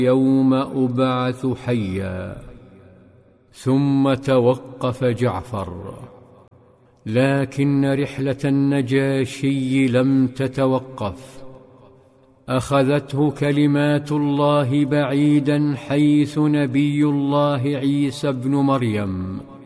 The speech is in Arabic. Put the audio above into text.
يوم أبعث حيا. ثم توقف جعفر، لكن رحلة النجاشي لم تتوقف. أخذته كلمات الله بعيدا حيث نبي الله عيسى ابن مريم